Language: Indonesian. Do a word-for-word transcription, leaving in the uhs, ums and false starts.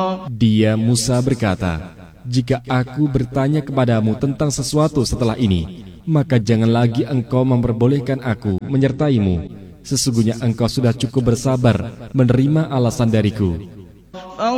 Dia Musa berkata, "Jika aku bertanya kepadamu tentang sesuatu setelah ini, maka jangan lagi engkau memperbolehkan aku menyertaimu. Sesungguhnya engkau sudah cukup bersabar menerima alasan dariku."